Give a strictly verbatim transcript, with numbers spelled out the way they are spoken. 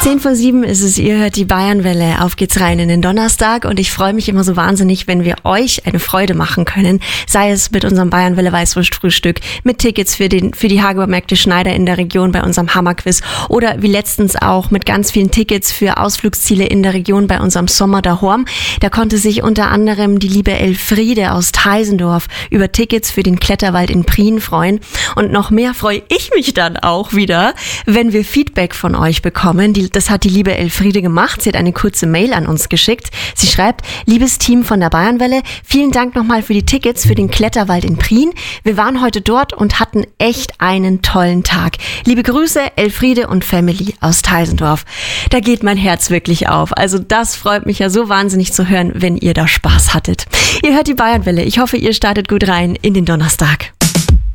Zehn vor sieben ist es, ihr hört die Bayernwelle. Auf geht's rein in den Donnerstag und ich freue mich immer so wahnsinnig, wenn wir euch eine Freude machen können. Sei es mit unserem Bayernwelle Weißwurstfrühstück, mit Tickets für den für die Hagebermärkte Schneider in der Region bei unserem Hammerquiz oder wie letztens auch mit ganz vielen Tickets für Ausflugsziele in der Region bei unserem Sommer daheim. Da konnte sich unter anderem die liebe Elfriede aus Teisendorf über Tickets für den Kletterwald in Prien freuen. Und noch mehr freue ich mich dann auch wieder, wenn wir Feedback von euch bekommen. Die Das hat die liebe Elfriede gemacht. Sie hat eine kurze Mail an uns geschickt. Sie schreibt: Liebes Team von der Bayernwelle, vielen Dank nochmal für die Tickets für den Kletterwald in Prien. Wir waren heute dort und hatten echt einen tollen Tag. Liebe Grüße, Elfriede und Family aus Teisendorf. Da geht mein Herz wirklich auf. Also das freut mich ja so wahnsinnig zu hören, wenn ihr da Spaß hattet. Ihr hört die Bayernwelle. Ich hoffe, ihr startet gut rein in den Donnerstag.